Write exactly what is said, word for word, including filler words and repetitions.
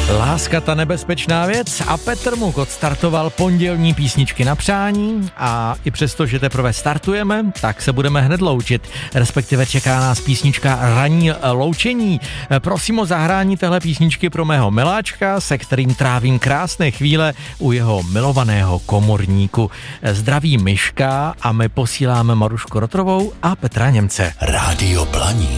Láska ta nebezpečná věc a Petr Muk odstartoval pondělní písničky na přání a i přesto, že teprve startujeme, tak se budeme hned loučit, respektive čeká nás písnička Ranní loučení. Prosím o zahrání téhle písničky pro mého miláčka, se kterým trávím krásné chvíle u jeho milovaného komorníku. Zdraví Myška a my posíláme Marušku Rotrovou a Petra Němce. Rádio Blaník.